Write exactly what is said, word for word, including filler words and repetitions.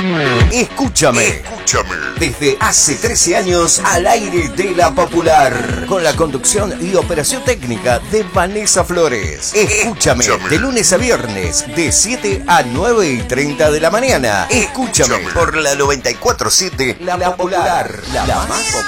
Escúchame. Escúchame. Desde hace trece años al aire de La Popular. Con la conducción y operación técnica de Vanessa Flores. Escúchame. Escúchame. De lunes a viernes, de siete a nueve y treinta de la mañana. Escúchame. Escúchame. Por la noventa y cuatro punto siete. La Popular. La más popular.